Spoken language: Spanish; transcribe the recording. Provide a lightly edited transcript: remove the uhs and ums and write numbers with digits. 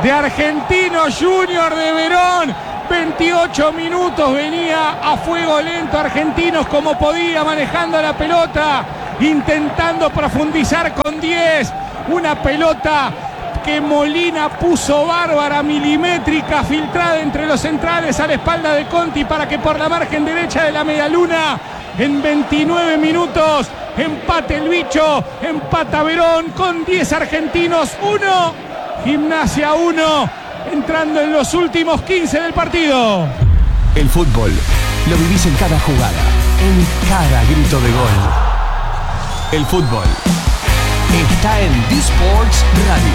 de Argentinos Junior de Verón. 28 minutos, venía a fuego lento Argentinos como podía, manejando la pelota, intentando profundizar con 10. Una pelota que Molina puso bárbara, milimétrica, filtrada entre los centrales a la espalda de Conti para que por la margen derecha de la medialuna, en 29 minutos, empate el bicho, empata Verón con 10 Argentinos, 1, Gimnasia 1, entrando en los últimos 15 del partido. El fútbol lo vivís en cada jugada, en cada grito de gol. El fútbol está en D-Sports Radio.